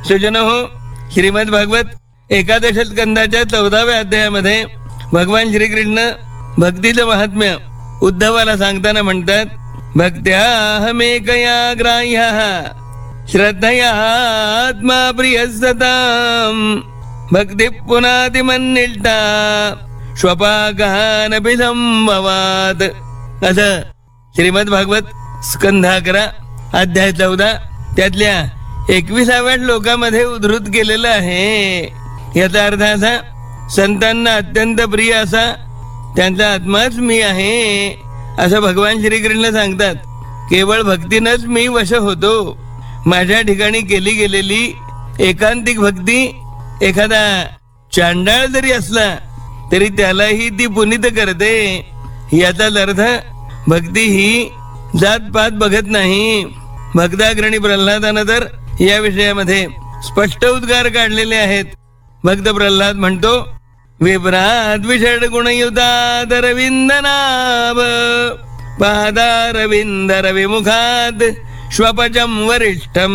सुजनो हो, श्रीमद भागवत एकादश स्कंदाच्या 14व्या अध्यायामध्ये भगवान श्रीकृष्ण भक्तीचं महात्म्य उद्धवाला सांगताना म्हणतात, भक्त्याहमेकया ग्राह्यः श्रद्धया आत्मा प्रियसताम भक्ती पुनातिमन्निष्ठा स्वपाकानपि संभवात. असं श्रीमद भागवत स्कंध 11 अध्याय 14 त्यातल्या 21व्या श्लोकामध्ये उद्धृत केलेलं आहे. याचा अर्थ असा, संतांना अत्यंत प्रिय असा त्यांचा आत्माच मी आहे असं भगवान श्रीकृष्ण सांगतात. केवळ भक्तीनंच मी वश होतो. माझ्या ठिकाणी केली गेलेली एकांतिक भक्ती एखादा चांडाळ जरी असला तरी त्यालाही ती पुनीत करते. याचाच अर्थ भक्ती ही जातपात बघत नाही. भक्ताग्रणी प्रल्हादानं तर या विषयामध्ये स्पष्ट उद्गार काढलेले आहेत. भक्त प्रल्हाद म्हणतो, विभ्रात विषड गुणयुतात रविंदनाभ पादारविंदर विमुखात श्वपचम वरिष्ठम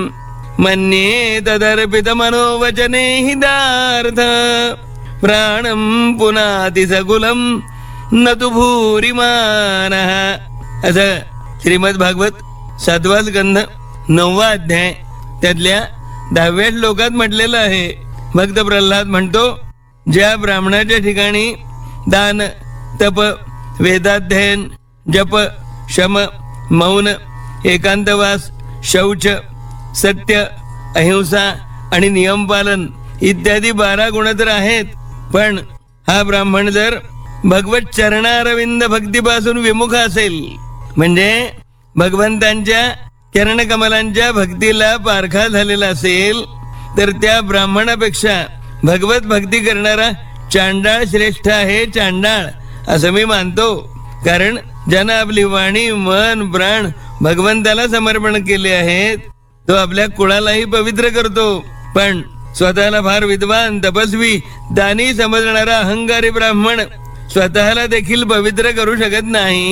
मन्ये तदर्पित मनोवचने हितार्थ प्राणम पुनाति सकुलम न तु भूरिमानः. असं श्रीमद भागवत 7वा स्कंध 9वा अध्याय त्यातल्या 10व्या श्लोकात म्हटलेलं आहे. भक्त प्रल्हाद म्हणतो, ज्या ब्राह्मणाच्या ठिकाणी दान, तप, वेदाध्ययन, जप, शम, मौन, एकांतवास, शौच, सत्य, अहिंसा आणि नियमपालन इत्यादी 12 गुण तर आहेत, पण हा ब्राह्मण जर भगवत चरणारविंद भक्तीपासून विमुख असेल, म्हणजे भगवंतांच्या चरणकमलांच्या भक्तीला पारखा झालेला असेल, तर त्या ब्राह्मणापेक्षा भगवत भक्ती करणारा चांडाळ श्रेष्ठ आहे. चांडाळ असं मी मानतो. कारण ज्यानं आपली वाणी, मन, प्राण भगवंताला समर्पण केले आहेत, तो आपल्या कुळालाही पवित्र करतो. पण स्वतःला फार विद्वान, तपस्वी, दानी समजणारा अहंकारी ब्राह्मण स्वतःला देखील पवित्र करू शकत नाही.